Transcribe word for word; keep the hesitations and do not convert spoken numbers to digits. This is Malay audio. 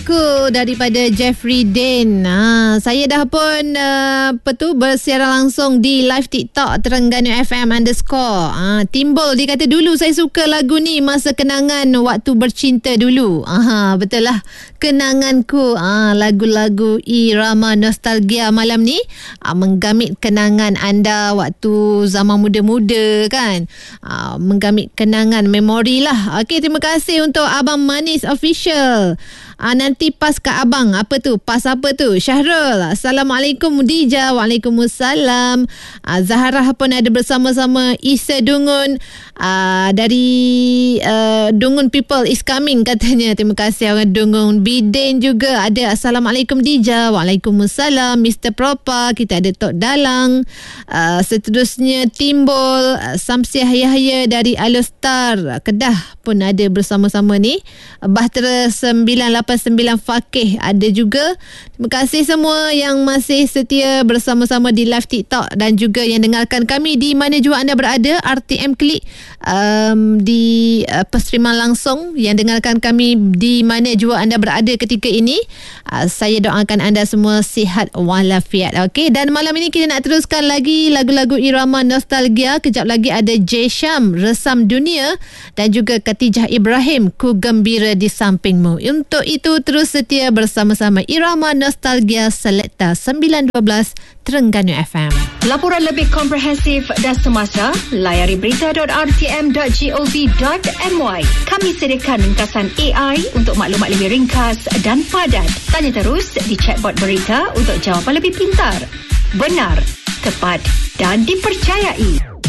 Ku daripada Jeffrey Din. Ha, saya dah pun uh, apa tu bersiaran langsung di live TikTok Terengganu F M underscore. Ha, timbul dia kata dulu saya suka lagu ni masa kenangan waktu bercinta dulu. Aha, betul lah. Kenanganku. Ha, lagu-lagu irama nostalgia malam ni ha, menggamit kenangan anda waktu zaman muda-muda kan. Ha, menggamit kenangan memori lah. Okey, terima kasih untuk Abang Manis Official. Ah, nanti pas kat abang. Apa tu? Pas apa tu? Syahrul. Assalamualaikum Dija. Waalaikumsalam. Ah, Zahra pun ada bersama-sama. Isa Dungun. Ah, dari uh, Dungun People is coming katanya. Terima kasih orang Dungun. Bidin juga ada. Assalamualaikum Dija. Waalaikumsalam. mister Propa. Kita ada Tok Dalang. Ah, seterusnya Timbul. Samsiah Yahya dari Alostar Kedah pun ada bersama-sama ni. Bahtera sembilan lapan sembilan Fakih ada juga. Terima kasih semua yang masih setia bersama-sama di live TikTok dan juga yang dengarkan kami di mana jua anda berada. R T M Klik um, di uh, perseriman langsung yang dengarkan kami di mana jua anda berada ketika ini. Uh, saya doakan anda semua sihat walafiat. Okey, dan malam ini kita nak teruskan lagi lagu-lagu irama nostalgia. Kejap lagi ada J Syam Resam Dunia dan juga Katijah Ibrahim Ku Gembira di Sampingmu. Untuk itu terus setia bersama-sama Irama Nostalgia Selekta sembilan dua belas Terengganu F M. Laporan lebih komprehensif dan semasa, layari berita dot r t m dot gov dot m y. Kami sediakan ringkasan A I untuk maklumat lebih ringkas dan padat. Tanya terus di chatbot berita untuk jawapan lebih pintar, benar, tepat dan dipercayai.